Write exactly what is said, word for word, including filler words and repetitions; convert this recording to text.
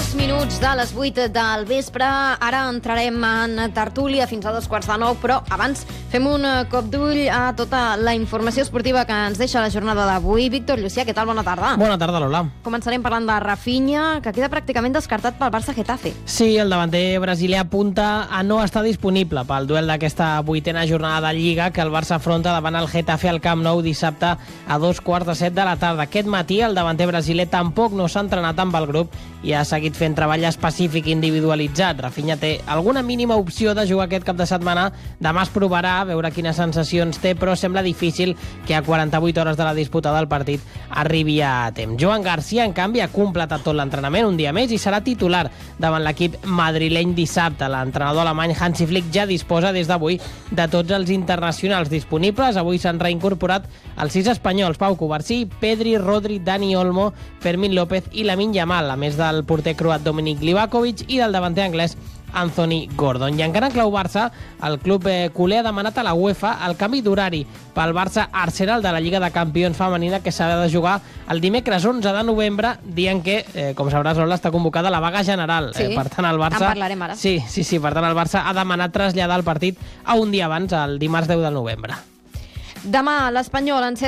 Dos minuts de les vuit del vespre. Ara entrarem en tertúlia fins a dos quarts de nou, però abans fem un cop d'ull a tota la informació esportiva que ens deixa la jornada d'avui. Víctor Llucià, què tal? Bona tarda. Bona tarda, Lola. Començarem parlant de Rafinha, que queda pràcticament descartat pel Barça-Getafe. Sí, el davanter brasiler apunta a no estar disponible pel duel d'aquesta vuitena jornada de Lliga que el Barça afronta davant el Getafe al Camp Nou dissabte a dos quarts de set de la tarda. Aquest matí el davanter brasiler tampoc no s'ha entrenat amb el grup i ha seguit fent treball específic individualitzat. Rafinha té alguna mínima opció de jugar aquest cap de setmana. Demà es provarà, a veure quines sensacions té, però sembla difícil que a quaranta-vuit hores de la disputa del partit arribi a temps. Joan Garcia, en canvi, ha completat tot l'entrenament un dia més i serà titular davant l'equip madrileny dissabte. L'entrenador alemany Hansi Flick ja disposa des d'avui de tots els internacionals disponibles. Avui s'han reincorporat els sis espanyols: Pau Cubarsí, Pedri, Rodri, Dani Olmo, Fermín López i Lamine Yamal, a més del porter croat Dominik Livakovic i del davanter anglès Anthony Gordon. I encara en clau Barça, el club eh, culer ha demanat a la UEFA el canvi d'horari pel Barça Arsenal de la Lliga de Campions femenina, que s'ha de jugar el dimecres onze de novembre, dient que, eh, com sabràs, Lola, està convocada la vaga general. Sí, eh, per tant, el Barça... en parlarem ara. Sí, sí, sí, per tant, el Barça ha demanat traslladar el partit a un dia abans, el dimarts deu de novembre. Demà l'Espanyol enceta